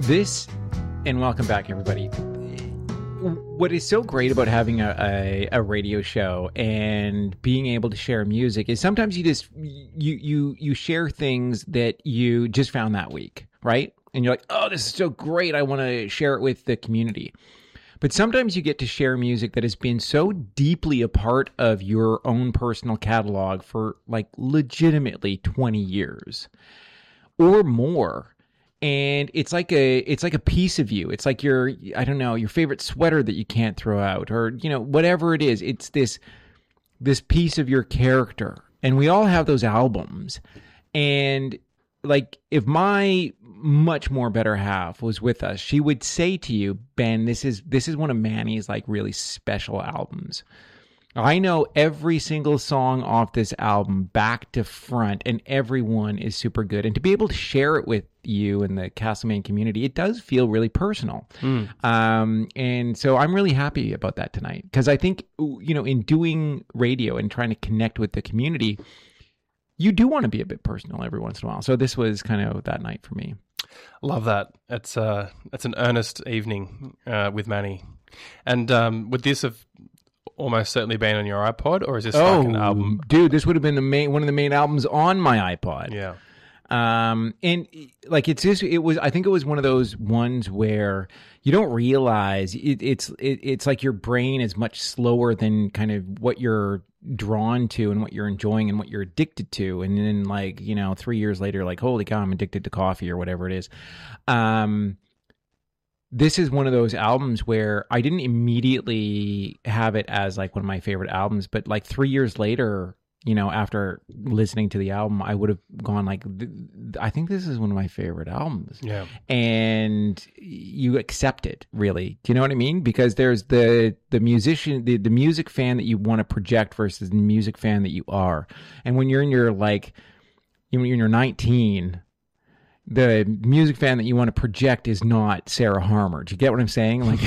This, and welcome back, everybody. What is so great about having a radio show and being able to share music is sometimes you share things that you just found that week, right? And you're like, oh, this is so great. I want to share it with the community. But sometimes you get to share music that has been so deeply a part of your own personal catalog for like legitimately 20 years or more. And it's like a piece of you. It's like your favorite sweater that you can't throw out, or, whatever it is. It's this piece of your character. And we all have those albums. And like, if my much more better half was with us, she would say to you, Ben, this is one of Manny's like really special albums. I know every single song off this album back to front, and everyone is super good. And to be able to share it with you and the Castlemaine community, it does feel really personal. And so I'm really happy about that tonight, because I think, in doing radio and trying to connect with the community, you do want to be a bit personal every once in a while. So this was kind of that night for me. Love that. It's an earnest evening with Manny. And would this have almost certainly been on your iPod, or is this like an album? Dude, this would have been one of the main albums on my iPod. Yeah. And like I think it was one of those ones where you don't realize it's like your brain is much slower than kind of what you're drawn to and what you're enjoying and what you're addicted to. And then 3 years later, like, holy cow, I'm addicted to coffee or whatever it is. This is one of those albums where I didn't immediately have it as like one of my favorite albums, but like 3 years later, after listening to the album, I would have gone like, I think this is one of my favorite albums. Yeah. And you accept it, really. Do you know what I mean? Because there's the musician, the music fan that you want to project versus the music fan that you are. And when you're in your when you're in your 19, the music fan that you want to project is not Sarah Harmer. Do you get what I'm saying? Like,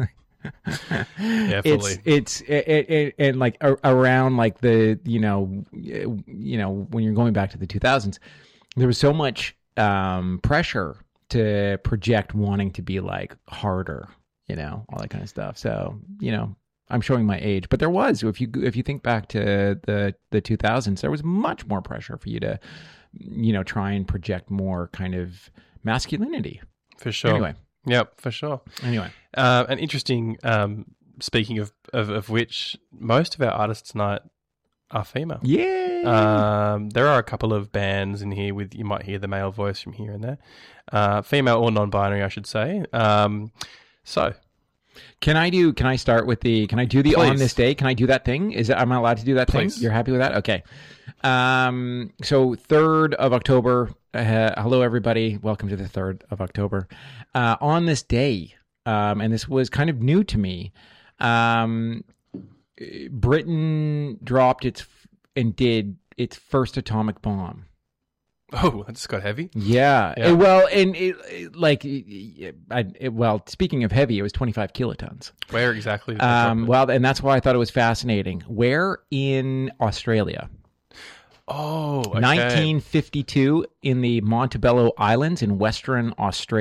yeah, fully. It's and like around like the when you're going back to the 2000s, there was so much pressure to project wanting to be like harder, all that kind of stuff. So I'm showing my age, but there was, if you think back to the 2000s, there was much more pressure for you to try and project more kind of masculinity. For sure. Anyway. Yep, for sure. Anyway. And interesting, speaking of which, most of our artists tonight are female. Yeah. There are a couple of bands in here you might hear the male voice from here and there. Female or non-binary, I should say. So... Can I do the Please. On This Day? Can I do that thing? Am I allowed to do that Please. thing? You're happy with that? Okay. So 3rd of October. Hello, everybody. Welcome to the 3rd of October. On this day, and this was kind of new to me, Britain dropped did its first atomic bomb. Oh, that just got heavy. Yeah. Speaking of heavy, it was 25 kilotons. Where exactly? Did they drop it? And that's why I thought it was fascinating. Where in Australia? Oh, okay. 1952 in the Montebello Islands in Western Australia.